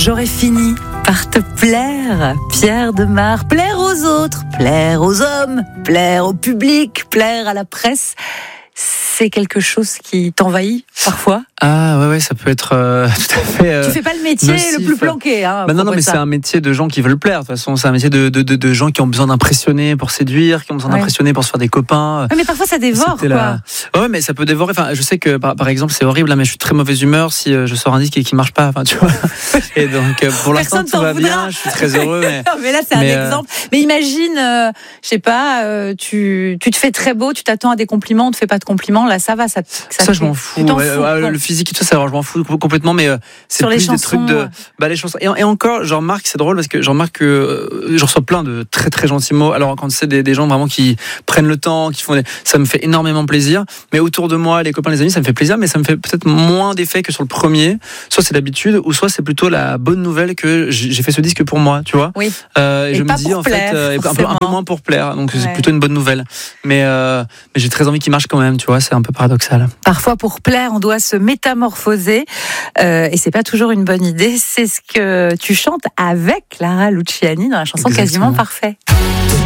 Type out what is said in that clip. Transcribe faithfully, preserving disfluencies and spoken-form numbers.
J'aurais fini par te plaire, Pierre Demar. Plaire aux autres, plaire aux hommes, plaire au public, plaire à la presse. C'est quelque chose qui t'envahit parfois? Ah ouais, ouais, ça peut être euh, tout à fait. Euh, tu fais pas le métier nocif. le plus planqué, hein. Bah non, non, mais c'est un métier de gens qui veulent plaire. De toute façon, c'est un métier de, de, de, de gens qui ont besoin d'impressionner pour séduire, qui ont besoin ouais. d'impressionner pour se faire des copains. Ouais, mais parfois ça dévore, quoi. La... Ouais, mais ça peut dévorer. Enfin, je sais que par, par exemple, c'est horrible, hein, mais je suis de très mauvaise humeur si euh, je sors un disque et qu'il marche pas. Enfin, tu vois. Et donc, euh, pour l'instant, Personne tout va voudra. bien. Je suis très heureux. Mais, non, mais là, c'est mais un euh... exemple. Mais imagine, euh, je sais pas, euh, tu, tu te fais très beau, tu t'attends à des compliments, on te fait pas de compliments. Là, ça va, ça. Ça, ça je m'en fous. Ouais, fous bon. Le physique et tout ça, alors, je m'en fous complètement, mais euh, c'est Sur plus les des chansons, trucs de. Ouais. Bah, les chansons. Et, et encore, je remarque, c'est drôle parce que je remarque que euh, je reçois plein de très très gentils mots. Alors, quand c'est des, des gens vraiment qui prennent le temps, qui font des... ça me fait énormément plaisir. Mais autour de moi, les copains, les amis, ça me fait plaisir, mais ça me fait peut-être moins d'effet que sur le premier. Soit c'est l'habitude, ou soit c'est plutôt la bonne nouvelle que j'ai fait ce disque pour moi, tu vois. Oui. Euh, et, et je me dis, en plaire, fait, euh, un, peu, un peu moins pour plaire. Donc, ouais. C'est plutôt une bonne nouvelle. Mais, euh, mais j'ai très envie qu'il marche quand même, tu vois, c'est un peu paradoxal. Parfois, pour plaire, on doit se métamorphoser. Euh, et c'est pas toujours une bonne idée. C'est ce que tu chantes avec Clara Luciani dans la chanson Exactement. Quasiment Parfait.